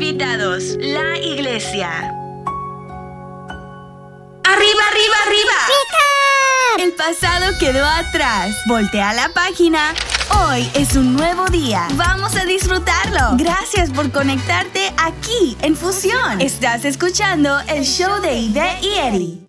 invitados, la iglesia. ¡Arriba, arriba, arriba! ¡Pica! El pasado quedó atrás. Voltea la página. Hoy es un nuevo día. Vamos a disfrutarlo. Gracias por conectarte aquí en Fusión. Estás escuchando el show de Ivette y Eddie.